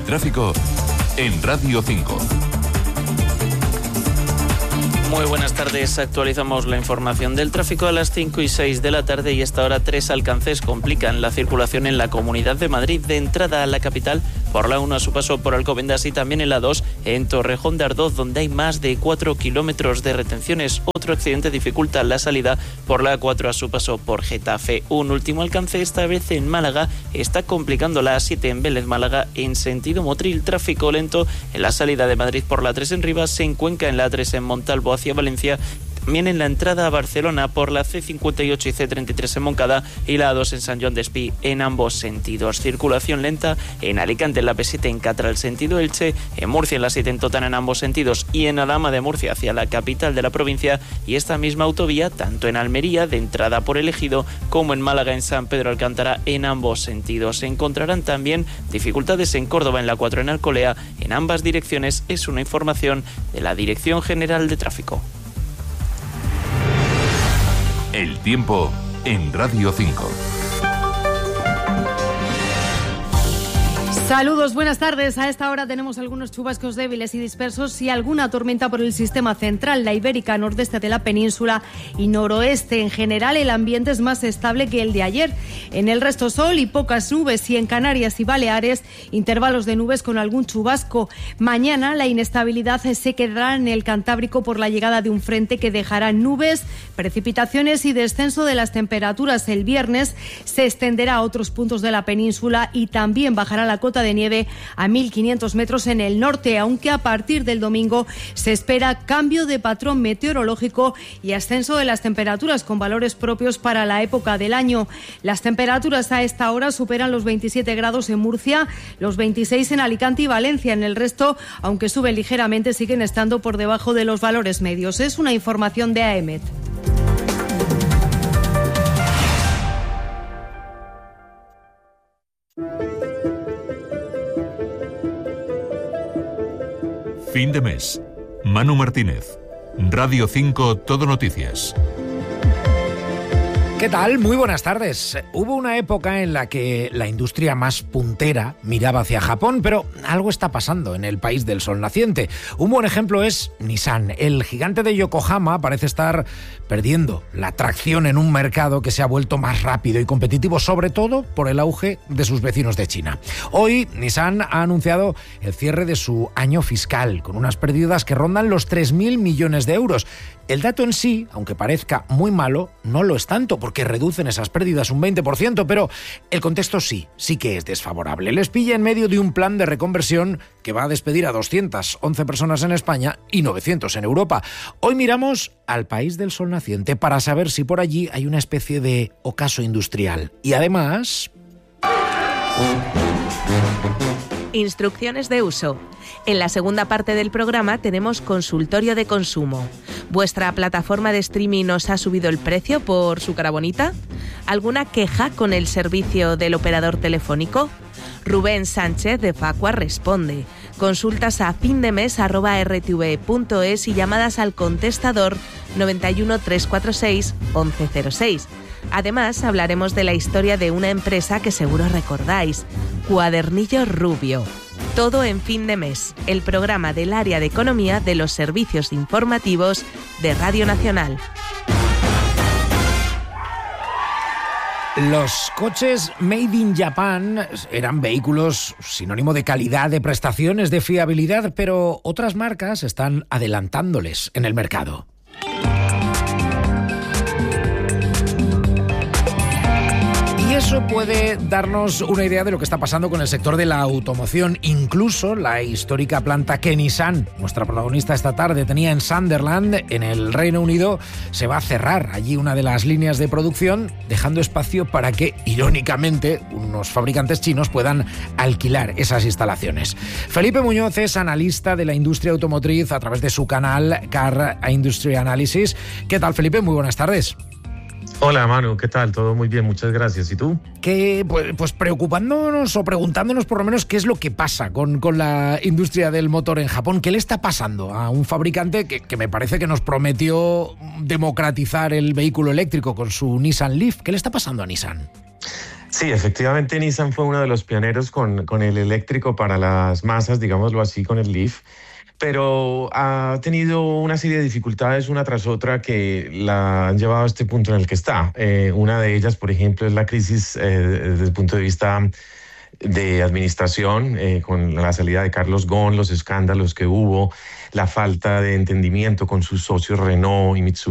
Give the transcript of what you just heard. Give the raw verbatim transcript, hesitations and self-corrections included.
tráfico en Radio cinco. Muy buenas tardes, actualizamos la información del tráfico a las cinco y seis de la tarde y hasta ahora tres alcances complican la circulación en la Comunidad de Madrid de entrada a la capital por la uno a su paso por Alcobendas y también en la dos en Torrejón de Ardoz, donde hay más de cuatro kilómetros de retenciones. Otro accidente dificulta la salida por la cuatro a su paso por Getafe. Un último alcance, esta vez en Málaga, está complicando la A siete en Vélez Málaga en sentido Motril. Tráfico lento en la salida de Madrid por la tres en Rivas, se encuenca en la A tres en Montalvo hacia Valencia, también en la entrada a Barcelona por la C cincuenta y ocho y C treinta y tres en Moncada y la A dos en San Joan d'Espí en ambos sentidos. Circulación lenta en Alicante en la P siete en Catral sentido Elche, en Murcia en la siete en Totana en ambos sentidos y en Alhama de Murcia hacia la capital de la provincia, y esta misma autovía tanto en Almería de entrada por El Ejido como en Málaga en San Pedro Alcántara en ambos sentidos. Se encontrarán también dificultades en Córdoba en la cuatro en Alcolea en ambas direcciones. Es una información de la Dirección General de Tráfico. El tiempo en Radio cinco. Saludos, buenas tardes. A esta hora tenemos algunos chubascos débiles y dispersos y alguna tormenta por el sistema central, la ibérica, nordeste de la península y noroeste. En general, el ambiente es más estable que el de ayer. En el resto, sol y pocas nubes, y en Canarias y Baleares, intervalos de nubes con algún chubasco. Mañana, la inestabilidad se quedará en el Cantábrico por la llegada de un frente que dejará nubes, precipitaciones y descenso de las temperaturas. El viernes se extenderá a otros puntos de la península y también bajará la cota de nieve a mil quinientos metros en el norte, aunque a partir del domingo se espera cambio de patrón meteorológico y ascenso de las temperaturas con valores propios para la época del año. Las temperaturas a esta hora superan los veintisiete grados en Murcia, los veintiséis en Alicante y Valencia. En el resto, aunque suben ligeramente, siguen estando por debajo de los valores medios. Es una información de A E M E T. Fin de mes. Manu Martínez. Radio cinco Todo Noticias. ¿Qué tal? Muy buenas tardes. Hubo una época en la que la industria más puntera miraba hacia Japón, pero algo está pasando en el país del sol naciente. Un buen ejemplo es Nissan. El gigante de Yokohama parece estar perdiendo la tracción en un mercado que se ha vuelto más rápido y competitivo, sobre todo por el auge de sus vecinos de China. Hoy, Nissan ha anunciado el cierre de su año fiscal, con unas pérdidas que rondan los tres mil millones de euros. El dato en sí, aunque parezca muy malo, no lo es tanto, porque reducen esas pérdidas un veinte por ciento, pero el contexto sí, sí que es desfavorable. Les pilla en medio de un plan de reconversión que va a despedir a doscientas once personas en España y novecientas en Europa. Hoy miramos al país del sol naciente para saber si por allí hay una especie de ocaso industrial. Y además... Instrucciones de uso. En la segunda parte del programa tenemos consultorio de consumo. ¿Vuestra plataforma de streaming os ha subido el precio por su cara bonita? ¿Alguna queja con el servicio del operador telefónico? Rubén Sánchez de Facua responde. Consultas a findemes arroba r t v punto es y llamadas al contestador noventa y uno, trescientos cuarenta y seis, once cero seis. Además, hablaremos de la historia de una empresa que seguro recordáis, Cuadernillo Rubio. Todo en Fin de Mes, el programa del área de economía de los servicios informativos de Radio Nacional. Los coches Made in Japan eran vehículos sinónimo de calidad, de prestaciones, de fiabilidad, pero otras marcas están adelantándoles en el mercado. Y eso puede darnos una idea de lo que está pasando con el sector de la automoción. Incluso la histórica planta que Nissan, nuestra protagonista esta tarde, tenía en Sunderland, en el Reino Unido, se va a cerrar allí una de las líneas de producción, dejando espacio para que, irónicamente, unos fabricantes chinos puedan alquilar esas instalaciones. Felipe Muñoz es analista de la industria automotriz a través de su canal Car Industry Analysis. ¿Qué tal, Felipe? Muy buenas tardes. Hola Manu, ¿qué tal? Todo muy bien, muchas gracias. ¿Y tú? Que pues, pues preocupándonos o preguntándonos por lo menos qué es lo que pasa con, con la industria del motor en Japón. ¿Qué le está pasando a un fabricante que, que me parece que nos prometió democratizar el vehículo eléctrico con su Nissan Leaf? ¿Qué le está pasando a Nissan? Sí, efectivamente Nissan fue uno de los pioneros con, con el eléctrico para las masas, digámoslo así, con el Leaf, pero ha tenido una serie de dificultades una tras otra que la han llevado a este punto en el que está. Eh, una de ellas, por ejemplo, es la crisis eh, desde el punto de vista de administración, eh, con la salida de Carlos Ghosn, los escándalos que hubo, la falta de entendimiento con sus socios Renault y Mitsubishi.